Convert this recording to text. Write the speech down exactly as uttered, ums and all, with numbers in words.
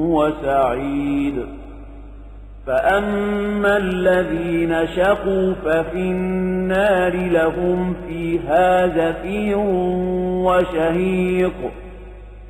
وسعيد فأما الذين شقوا ففي النار لهم فيها زفير وشهيق